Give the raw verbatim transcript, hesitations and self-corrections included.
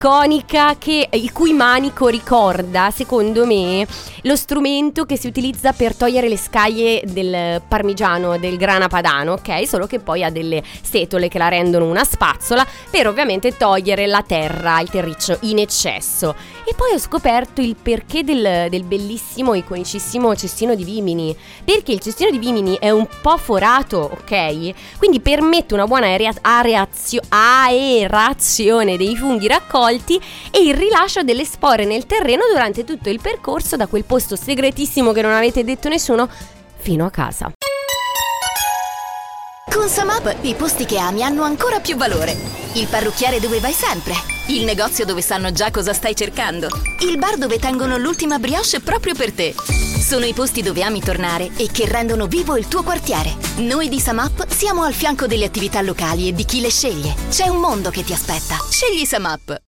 iconica che, il cui manico ricorda, secondo me, lo strumento che si utilizza per togliere le scaglie del parmigiano, del grana padano, ok? Solo che poi ha delle setole che la rendono una spazzola per ovviamente togliere la terra, il terriccio in eccesso. E poi ho scoperto il perché del, del bellissimo, iconicissimo cestino di vimini, perché il cestino di vimini è un po' forato, ok? Quindi permette una buona aerea- areazio- aerazione dei funghi raccolti e il rilascio delle spore nel terreno durante tutto il percorso da quel posto segretissimo che non avete detto nessuno fino a casa. Con Samap i posti che ami hanno ancora più valore. Il parrucchiere dove vai sempre. Il negozio dove sanno già cosa stai cercando. Il bar dove tengono l'ultima brioche proprio per te. Sono i posti dove ami tornare e che rendono vivo il tuo quartiere. Noi di Samap siamo al fianco delle attività locali e di chi le sceglie. C'è un mondo che ti aspetta. Scegli Samap.